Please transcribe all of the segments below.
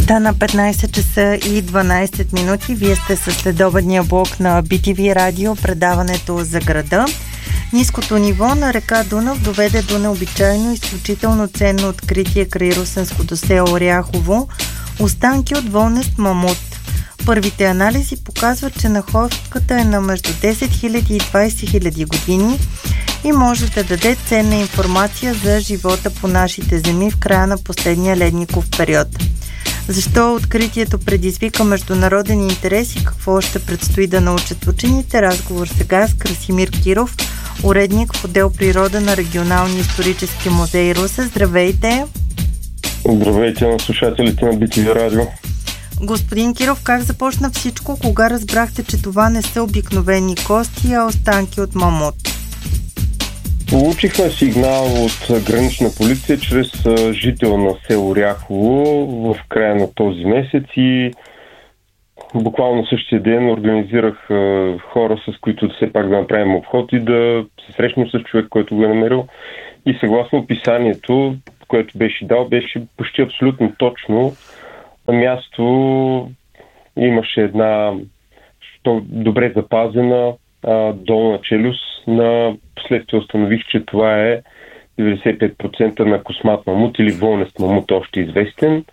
Стана 15 часа и 12 минути. Вие сте със следобедния блок на BTV Радио, предаването за града. Ниското ниво на река Дунав доведе до необичайно изключително ценно откритие край русенското село Ряхово – останки от волнест мамут. Първите анализи показват, че находката е на между 10 000 и 20 000 години и може да даде ценна информация за живота по нашите земи в края на последния ледников период. Защо откритието предизвика международен интерес и какво ще предстои да научат учените? Разговор сега с Красимир Киров, уредник в отдел природа на Регионалния исторически музей Русе. Здравейте! Здравейте на слушателите на BTV Радио. Господин Киров, как започна всичко? Кога разбрахте, че това не са обикновени кости, а останки от мамут? Получихме сигнал от гранична полиция чрез жител на село Ряхово в края на този месец и буквално същия ден организирах хора, с които все пак да направим обход и да се срещнем с човек, който го е намерил. И съгласно описанието, което беше дал, беше почти абсолютно точно. На място имаше една добре запазена долна челюст. Последствие установих, че това е 95% на космат мамут или волнест мамут, още известен.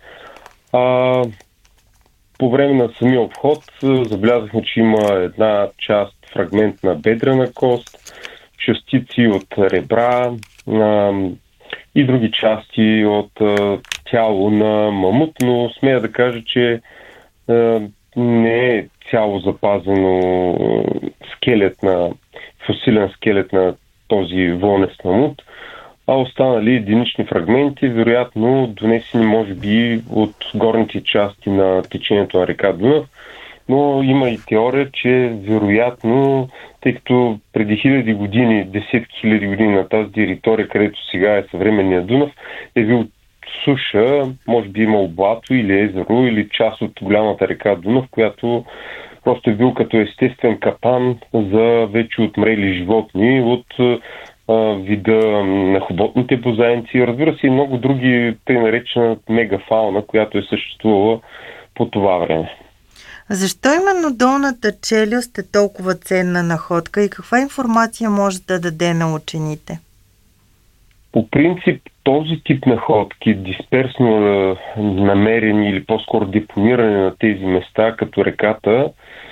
По време на самия обход забелязахме, че има една част, фрагмент на бедрена кост, частици от ребра и други части от тяло на мамут, но смея да кажа, че не е цяло запазено фосилен скелет на този волнест мамут, а останали единични фрагменти, вероятно донесени може би от горните части на течението на река Дунав, но има и теория, че вероятно, тъй като преди хиляди години, десетки хиляди години на тази територия, където сега е съвременния Дунав, е бил суша, може би имал блато или езеро, или част от голямата река Дунав, която просто е бил като естествен капан за вече отмрели животни от вида на хоботните бозайници. Разбира се и много други, тъй наречена мегафауна, която е съществувала по това време. Защо именно долната челюст е толкова ценна находка и каква информация може да даде на учените? По принцип, този тип находки, дисперсно намерени или по-скоро депониране на тези места, като реката,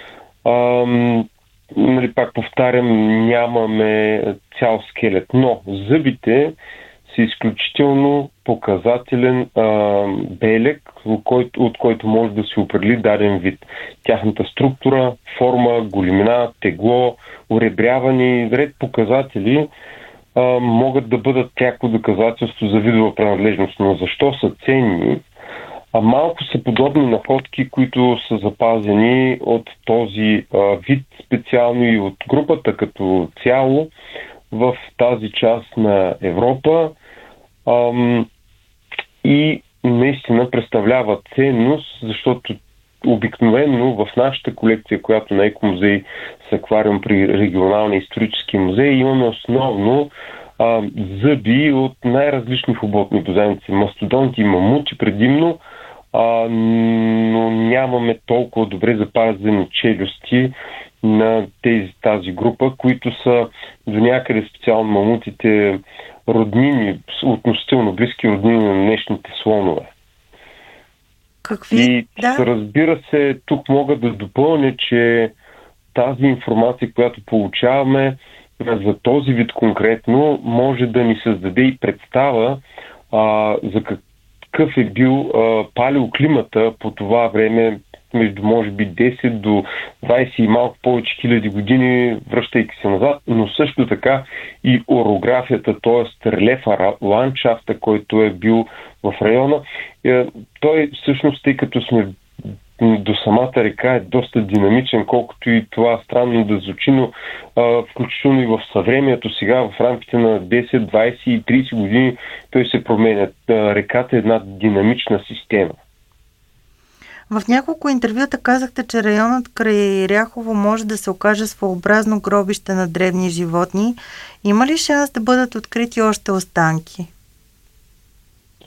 пак повтарям, нямаме цял скелет, но зъбите са изключително показателен белег, от който може да се определи даден вид. Тяхната структура, форма, големина, тегло, уребряване, ред показатели могат да бъдат пряко доказателство за видова принадлежност. Но защо са ценни? Малко са подобни находки, които са запазени от този вид специално и от групата като цяло в тази част на Европа и наистина представлява ценност, защото обикновено в нашата колекция, която на Екомузей с аквариум при Регионалния исторически музей, имаме основно зъби от най-различни хоботни бозайници, мастодонти и мамути предимно, но нямаме толкова добре запазени челюсти на тази група, които са до някъде специално мамутите роднини, относително близки роднини на днешните слонове. Какви? Разбира се, тук мога да допълня, че тази информация, която получаваме за този вид конкретно, може да ни създаде и представа за какъв е бил палеоклимата по това време, между може би 10 до 20 и малко повече хиляди години, връщайки се назад, но също така и орографията, т.е. релефа, ландшафта, който е бил в района. Той всъщност, тъй като сме до самата река, е доста динамичен, колкото и това странно да звучи, но включително и в съвремието сега, в рамките на 10, 20 и 30 години той се променя. Реката е една динамична система. В няколко интервюта казахте, че районът край Ряхово може да се окаже своеобразно гробище на древни животни. Има ли шанс да бъдат открити още останки?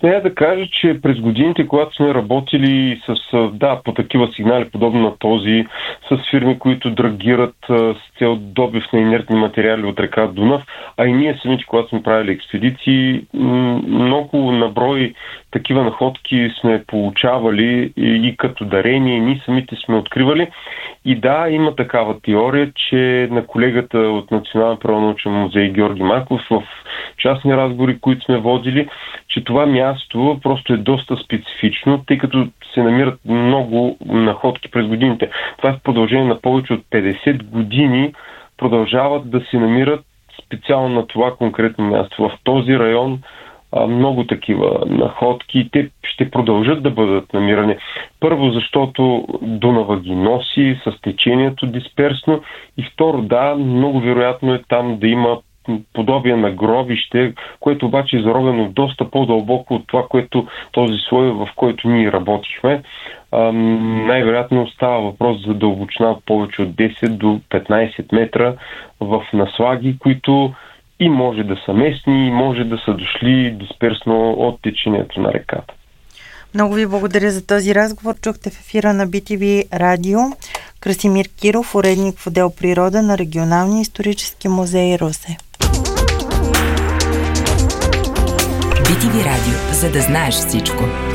Смея да кажа, че през годините, когато сме работили по такива сигнали, подобно на този, с фирми, които драгират с цел добив на инертни материали от река Дунав, а и ние самите, когато сме правили експедиции, много наброй такива находки сме получавали и като дарение, ние самите сме откривали. И да, има такава теория, че на колегата от Национален природонаучен музей Георги Марков в частни разговори, които сме водили, че това място просто е доста специфично, тъй като се намират много находки през годините. Това е в продължение на повече от 50 години продължават да се намират специално на това конкретно място. В този район много такива находки и те ще продължат да бъдат намирани. Първо, защото Дунава ги носи с течението дисперсно и второ, да, много вероятно е там да има подобие на гробище, което обаче е заровено доста по-дълбоко от това, което този слой, в който ние работихме. Най-вероятно става въпрос за дълбочина повече от 10 до 15 метра в наслаги, които и може да са местни, и може да са дошли дисперсно от течението на реката. Много ви благодаря за този разговор. Чухте в ефира на BTV Радио Красимир Киров, уредник в отдел природа на Регионалния исторически музей Русе. BTV Радио, за да знаеш всичко.